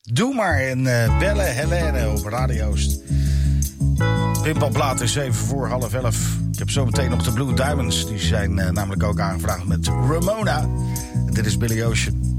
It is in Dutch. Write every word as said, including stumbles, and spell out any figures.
Doe maar en uh, bellen Helene op Radio Oost. Pimpelplaat is zeven voor half elf. Ik heb zometeen nog de Blue Diamonds. Die zijn uh, namelijk ook aangevraagd met Ramona. En dit is Billy Ocean.